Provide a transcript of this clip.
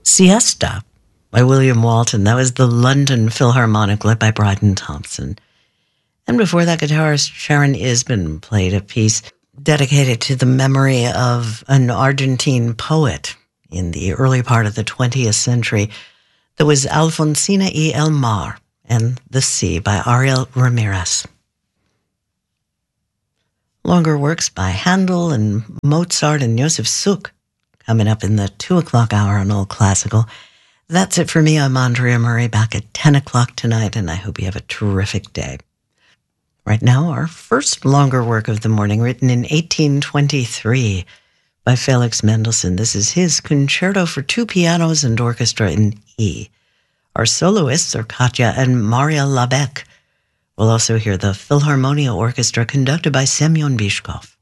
Siesta by William Walton. That was the London Philharmonic led by Bryden Thompson. And before that, guitarist Sharon Isbin played a piece dedicated to the memory of an Argentine poet in the early part of the 20th century. That was Alfonsina y el Mar and the Sea by Ariel Ramirez. Longer works by Handel and Mozart and Josef Suk coming up in the 2 o'clock hour on Old Classical. That's it for me. I'm Andrea Murray, back at 10 o'clock tonight, and I hope you have a terrific day. Right now, our first longer work of the morning, written in 1823 by Felix Mendelssohn. This is his Concerto for Two Pianos and Orchestra in E. Our soloists are Katja and Maria Labec. We'll also hear the Philharmonia Orchestra conducted by Semyon Bishkov.